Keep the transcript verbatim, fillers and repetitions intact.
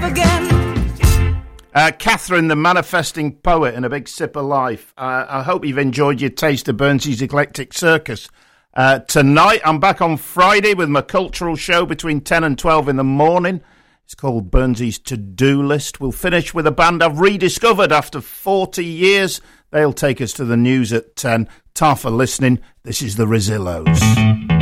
again. Uh, Catherine, the manifesting poet and a big sip of life. Uh, I hope you've enjoyed your taste of Burnsy's Eclectic Circus. Uh, tonight, I'm back on Friday with my cultural show between ten and twelve in the morning. It's called Burnsy's To-Do List. We'll finish with a band I've rediscovered after forty years. They'll take us to the news at ten. Ta for listening. This is the Rezillos.